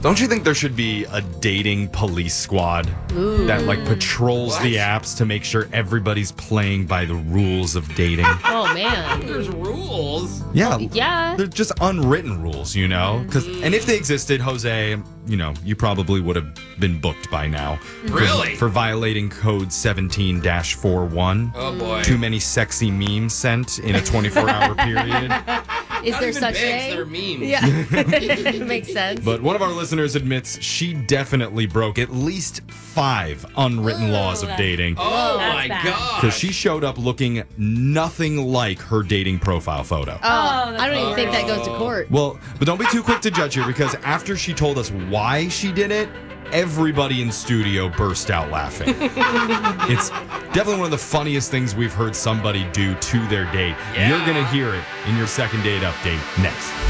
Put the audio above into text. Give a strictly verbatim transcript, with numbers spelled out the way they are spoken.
Don't you think there should be a dating police squad Ooh. that like patrols What? the apps to make sure everybody's playing by the rules of dating? Oh, man. There's rules. Yeah. Yeah. They're just unwritten rules, you know? Cause, and if they existed, Jose, you know, you probably would have been booked by now. Really? For, for violating code seventeen dash forty-one. Oh, boy. Too many sexy memes sent in a twenty-four hour period. Is Not there even such pics, thing? They're memes. Yeah. Makes sense. But one of our listeners admits she definitely broke at least five unwritten laws of dating. Oh, That's my bad. God. Because she showed up looking nothing like her dating profile photo. Oh, that's I don't even think that goes to court. Well, but don't be too quick to judge here because after she told us why she did it, everybody in studio burst out laughing. It's definitely one of the funniest things we've heard somebody do to their date. Yeah. You're going to hear it in your second date update next.